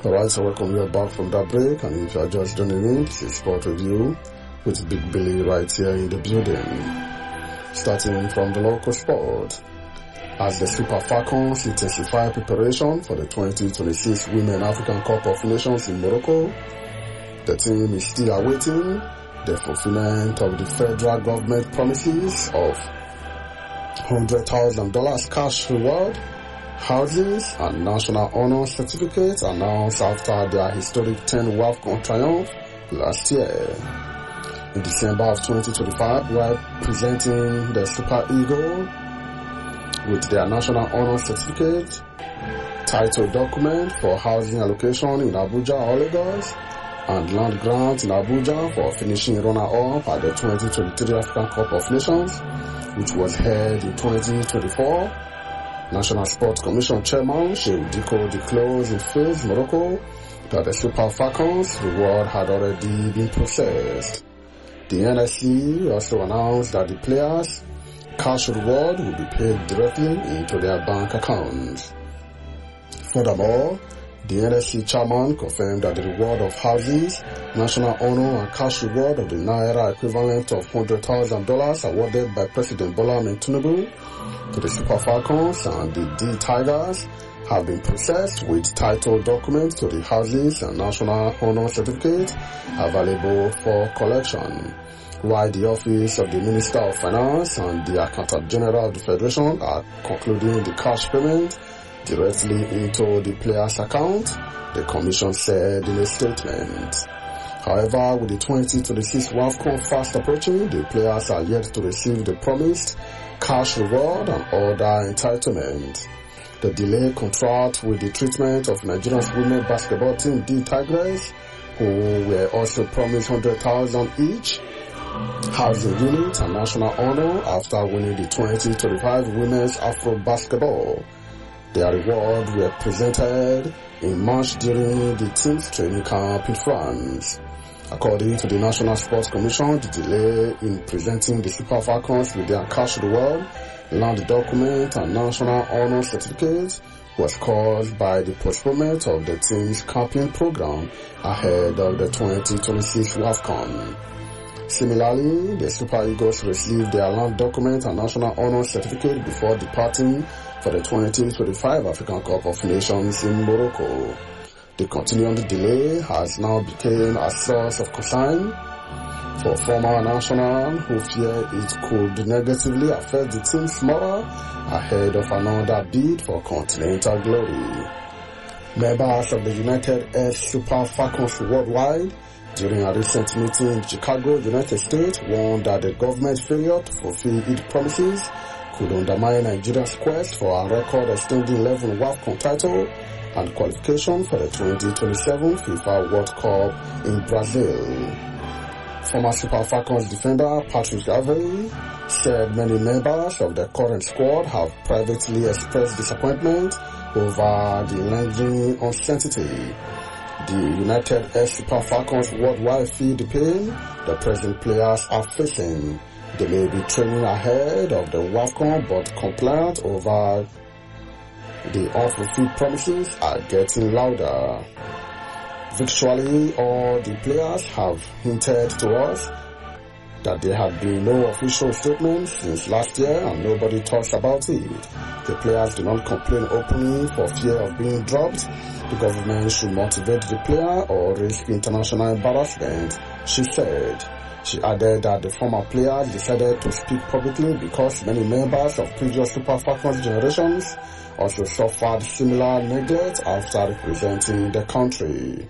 Alright, so welcome you back from that break, and if you are just joining in, this is Sport Review with Big Billy right here in the building. Starting from the local sport, as the Super Falcons intensify preparation for the 2026 Women African Cup of Nations in Morocco, the team is still awaiting the fulfillment of the federal government promises of $100,000 cash reward, houses, and national honor certificates announced after their historic 10 WAFCON triumph last year. In December of 2025, while presenting the Super Eagle with their national honor certificate, title document for housing allocation in Abuja or Lagos, and land grant in Abuja for finishing runner-up at the 2023 African Cup of Nations, which was held in 2024. National Sports Commission Chairman Sheikh Diko disclosed in Fez, Morocco, that the Super Falcons reward had already been processed. The NSC also announced that the players' cash reward will be paid directly into their bank accounts. Furthermore, the NSC chairman confirmed that the reward of houses, national honor, and cash reward of the Naira equivalent of $100,000 awarded by President Bola Ahmed Tinubu to the Super Falcons and the D Tigers have been processed with title documents to the houses and national honor certificates available for collection, while the Office of the Minister of Finance and the Accountant General of the Federation are concluding the cash payment directly into the players' account, the Commission said in a statement. However, with the 2026 WAFCON fast approaching, the players are yet to receive the promised cash reward and other entitlement. The delay contrasts with the treatment of Nigeria's women basketball team D Tigers, who were also promised $100,000 each, housing units and national honor after winning the 2025 Women's Afro Basketball. Their rewards were presented in March during the team's training camp in France. According to the National Sports Commission, the delay in presenting the Super Falcons with their cash reward, land document, and national honor certificates was caused by the postponement of the team's camping program ahead of the 2026 WAFCON. Similarly, the Super Eagles received their land document and national honor certificate before departing for the 2025 African Cup of Nations in Morocco. The continued delay has now become a source of concern for former national who fear it could negatively affect the team's morale ahead of another bid for continental glory. Members of the United F Super Falcons worldwide during a recent meeting in Chicago, United States, warned that the government's failure to fulfill its promises could undermine Nigeria's quest for a record-extending 11 WAFCON title and qualification for the 2027 FIFA World Cup in Brazil. Former Super Falcons defender Patrick Harvey said many members of the current squad have privately expressed disappointment over the lingering uncertainty. The United F Super Falcons worldwide feel the pain the present players are facing. They may be training ahead of the WAFCON, but complaints over the unfulfilled promises are getting louder. Virtually all the players have hinted to us that there have been no official statements since last year and nobody talks about it. The players do not complain openly for fear of being dropped. The government should motivate the player or risk international embarrassment, she said. She added that the former players decided to speak publicly because many members of previous Super Falcons generations also suffered similar neglect after representing the country.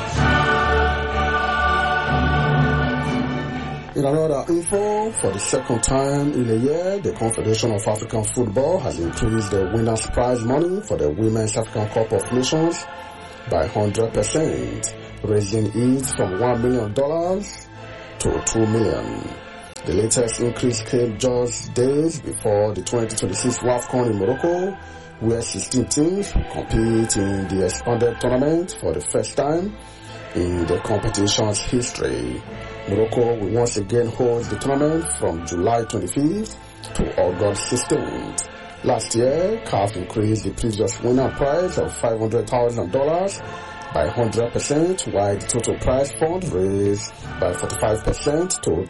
In another info, for the second time in a year, the Confederation of African Football has increased the winner's prize money for the Women's African Cup of Nations by 100%, raising it from $1 million to $2 million. The latest increase came just days before the 2026 WAFCON in Morocco, where 16 teams will compete in the expanded tournament for the first time in the competition's history. Morocco will once again host the tournament from July 25th to August 16th. Last year, CAF increased the previous winner prize of $500,000 by 100%, while the total prize fund raised by 45% to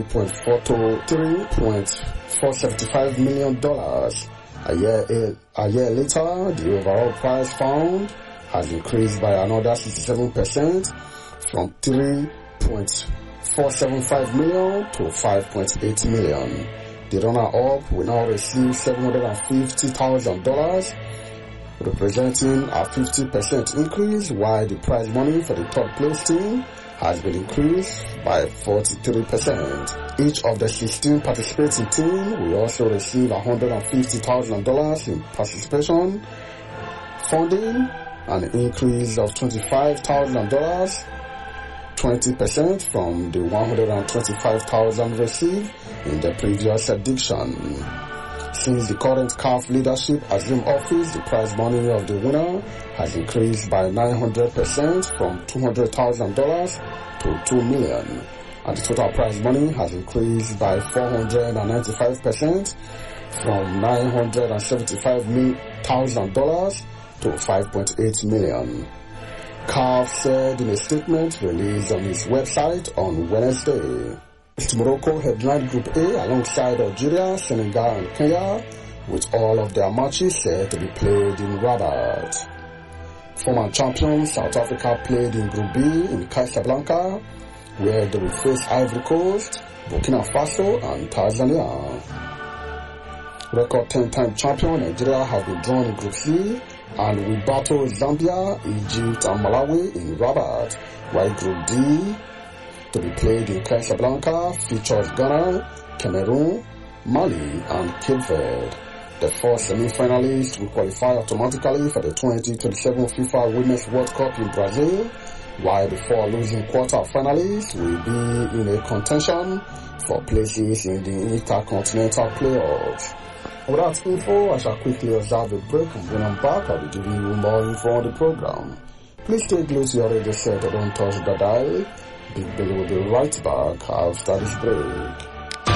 $3.475 million. A year later, the overall prize fund has increased by another 67% from $3.475 million to $5.8 million. The runner-up will now receive $750,000, representing a 50% increase, while the prize money for the third place team has been increased by 43%. Each of the 16 participating teams will also receive $150,000 in participation funding, an increase of $25,000, 20% from the $125,000 received in the previous edition. Since the current CAF leadership assumed office, the prize money of the winner has increased by 900% from $200,000 to $2 million, and the total prize money has increased by 495% from $975,000 to $5.8 million. CAF said in a statement released on its website on Wednesday. Morocco headlined Group A alongside Algeria, Senegal and Kenya, with all of their matches set to be played in Rabat. Former champion South Africa played in Group B in Casablanca, where they will face Ivory Coast, Burkina Faso and Tanzania. Record 10-time champion Nigeria have been drawn in Group C and will battle Zambia, Egypt and Malawi in Rabat, while Group D, to be played in Casablanca, features Ghana, Cameroon, Mali and Cape Verde. The four semi-finalists will qualify automatically for the 2027 FIFA Women's World Cup in Brazil, while the four losing quarter-finalists will be in a contention for places in the Intercontinental Playoffs. With that info, I shall quickly observe a break, and when I'm back, I'll be giving you more info on the program. Please stay glued to your radio set and don't touch the dial. Big Billy will be right back after this break.